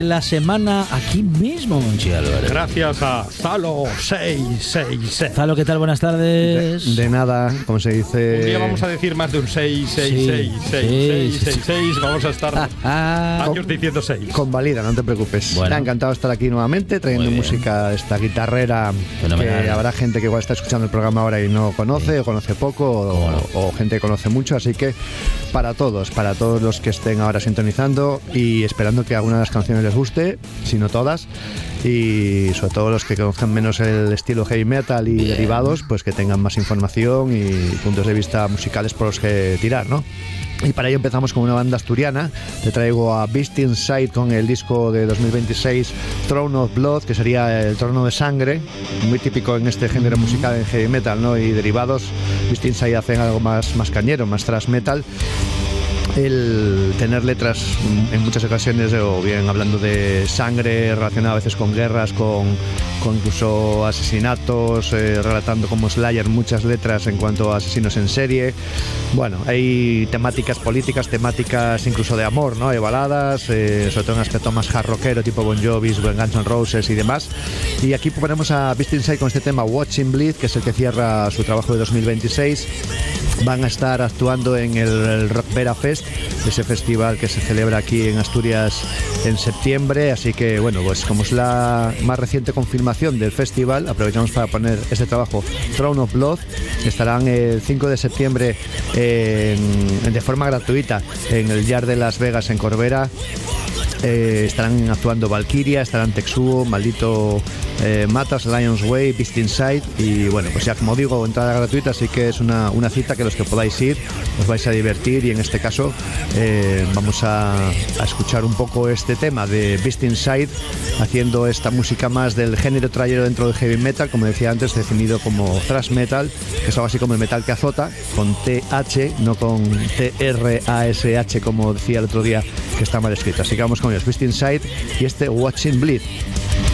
La semana aquí mismo, Monchi Álvarez. Gracias a Zalo 666. Zalo, ¿qué tal? Buenas tardes. De nada, como se dice. Un día vamos a decir más de un 666. Vamos a estar años diciendo 6. Convalida, no te preocupes. Bueno. Me ha encantado estar aquí nuevamente trayendo música, esta guitarrera. Fenomenal. Que habrá gente que igual está escuchando el programa ahora y no conoce, o conoce poco, o gente que conoce mucho. Así que para todos los que estén ahora sintonizando y esperando que alguna de las canciones les guste, si no todas, y sobre todo los que conozcan menos el estilo heavy metal y derivados, pues que tengan más información y puntos de vista musicales por los que tirar, ¿no? Y para ello empezamos con una banda asturiana. Te traigo a Beast Inside con el disco de 2026 Throne of Blood, que sería el trono de sangre, muy típico en este género musical en heavy metal, ¿no? Y derivados. Beast Inside hacen algo más cañero, más thrash metal. El tener letras en muchas ocasiones, o bien hablando de sangre, relacionada a veces con guerras, con incluso asesinatos, relatando como Slayer muchas letras en cuanto a asesinos en serie. Bueno, hay temáticas políticas, temáticas incluso de amor, ¿no? Hay baladas, sobre todo en un aspecto más hard rockero, tipo Bon Jovi, Guns N' Roses y demás. Y aquí ponemos a Beast Inside con este tema Watching Bleed, que es el que cierra su trabajo de 2026. Van a estar actuando en el Rockvera Fest, ese festival que se celebra aquí en Asturias en septiembre. Así que bueno, pues como es la más reciente confirmación del festival, aprovechamos para poner este trabajo Throne of Blood. Estarán el 5 de septiembre de forma gratuita en el Yard de Las Vegas en Corbera. Estarán actuando Valkyria, estarán Texuo, Maldito Matas, Lions Way, Beast Inside. Y bueno, pues ya como digo, entrada gratuita, así que es una cita que los que podáis ir os vais a divertir. Y en este caso vamos a escuchar un poco este tema de Beast Inside, haciendo esta música más del género trayero dentro del heavy metal, como decía antes, definido como thrash metal, que es algo así como el metal que azota, con TH, no con TRASH, como decía el otro día, que está mal escrito. Así que vamos con ellos, Beast Inside y este Watching Bleed.